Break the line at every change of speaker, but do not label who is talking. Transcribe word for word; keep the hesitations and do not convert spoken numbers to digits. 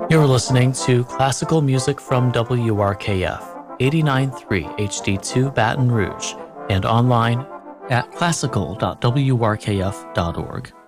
You're listening to classical music from W R K F, eighty-nine point three H D two Baton Rouge, and online at classical dot w r k f dot org.